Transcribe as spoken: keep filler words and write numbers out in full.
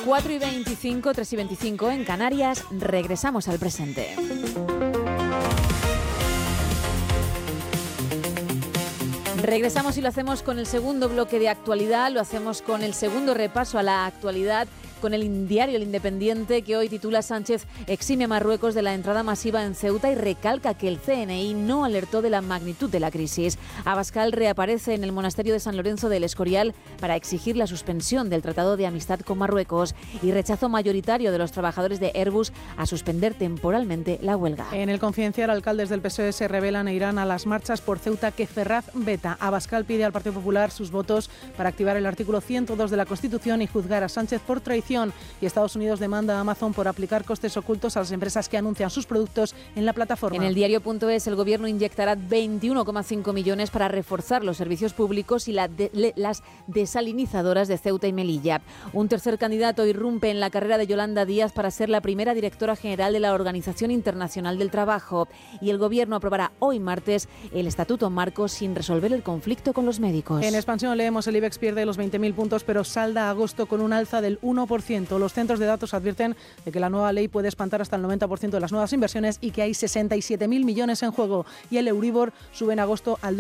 cuatro y veinticinco, tres y veinticinco en Canarias. Regresamos al presente. Regresamos y lo hacemos con el segundo bloque de actualidad, lo hacemos con el segundo repaso a la actualidad, con el diario El Independiente, que hoy titula: Sánchez exime a Marruecos de la entrada masiva en Ceuta y recalca que el C N I no alertó de la magnitud de la crisis. Abascal reaparece en el monasterio de San Lorenzo del Escorial para exigir la suspensión del Tratado de Amistad con Marruecos y rechazo mayoritario de los trabajadores de Airbus a suspender temporalmente la huelga. En El Confidencial, alcaldes del P S O E se rebelan e irán a las marchas por Ceuta que Ferraz veta. Abascal pide al Partido Popular sus votos para activar el artículo ciento dos de la Constitución y juzgar a Sánchez por traición. Y Estados Unidos demanda a Amazon por aplicar costes ocultos a las empresas que anuncian sus productos en la plataforma. En el diario.es, el Gobierno inyectará veintiuno coma cinco millones para reforzar los servicios públicos y la de, le, las desalinizadoras de Ceuta y Melilla. Un tercer candidato irrumpe en la carrera de Yolanda Díaz para ser la primera directora general de la Organización Internacional del Trabajo. Y el Gobierno aprobará hoy martes el Estatuto Marco sin resolver el conflicto con los médicos. En Expansión leemos: el IBEX pierde los veinte mil puntos, pero salda agosto con un alza del uno por ciento. Los centros de datos advierten de que la nueva ley puede espantar hasta el noventa por ciento de las nuevas inversiones y que hay sesenta y siete mil millones en juego. Y el Euribor sube en agosto al